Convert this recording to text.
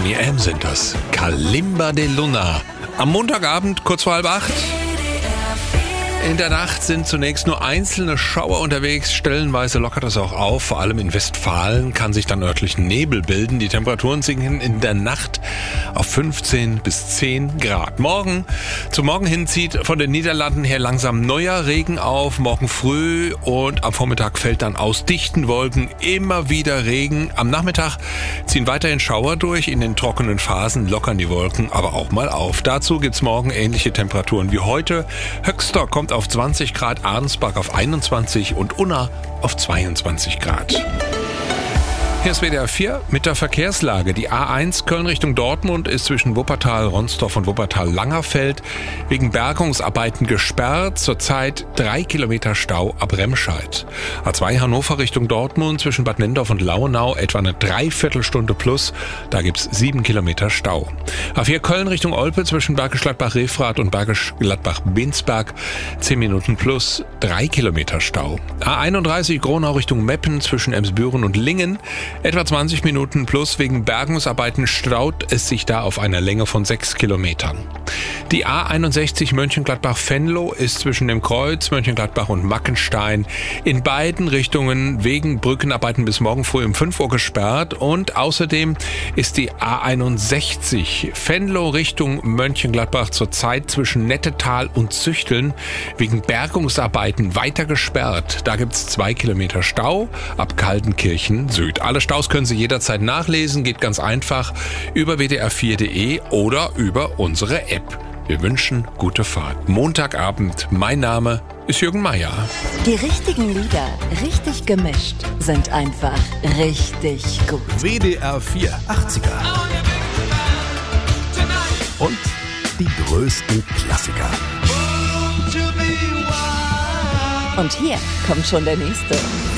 Boney M. sind das. Kalimba de Luna. Am Montagabend, kurz vor 7:30. In der Nacht sind zunächst nur einzelne Schauer unterwegs. Stellenweise lockert das auch auf. Vor allem in Westfalen kann sich dann örtlich Nebel bilden. Die Temperaturen sinken in der Nacht auf 15 bis 10 Grad. Zum Morgen hin zieht von den Niederlanden her langsam neuer Regen auf. Morgen früh und am Vormittag fällt dann aus dichten Wolken immer wieder Regen. Am Nachmittag ziehen weiterhin Schauer durch. In den trockenen Phasen lockern die Wolken aber auch mal auf. Dazu gibt's morgen ähnliche Temperaturen wie heute. Höchster kommt auf 20 Grad, Arnsbach auf 21 und Unna auf 22 Grad. Hier ist WDR 4 mit der Verkehrslage. Die A1 Köln Richtung Dortmund ist zwischen Wuppertal-Ronsdorf und Wuppertal-Langerfeld wegen Bergungsarbeiten gesperrt. Zurzeit 3 Kilometer Stau ab Remscheid. A2 Hannover Richtung Dortmund zwischen Bad Nendorf und Launau etwa eine Dreiviertelstunde plus. Da gibt's 7 Kilometer Stau. A4 Köln Richtung Olpe zwischen Bergisch Gladbach-Refrath und Bergisch Gladbach-Bensberg 10 Minuten plus 3 Kilometer Stau. A31 Gronau Richtung Meppen zwischen Emsbüren und Lingen etwa 20 Minuten plus. Wegen Bergungsarbeiten staut es sich da auf einer Länge von 6 Kilometern. Die A61 Mönchengladbach-Venlo ist zwischen dem Kreuz Mönchengladbach und Mackenstein in beiden Richtungen wegen Brückenarbeiten bis morgen früh um 5 Uhr gesperrt. Und außerdem ist die A61 Venlo Richtung Mönchengladbach zurzeit zwischen Nettetal und Züchteln wegen Bergungsarbeiten weiter gesperrt. Da gibt es 2 Kilometer Stau ab Kaltenkirchen Süd. Alle Staus können Sie jederzeit nachlesen, geht ganz einfach über wdr4.de oder über unsere App. Wir wünschen gute Fahrt. Montagabend, mein Name ist Jürgen Meier. Die richtigen Lieder, richtig gemischt, sind einfach richtig gut. WDR 4 80er. Und die größten Klassiker. Und hier kommt schon der nächste.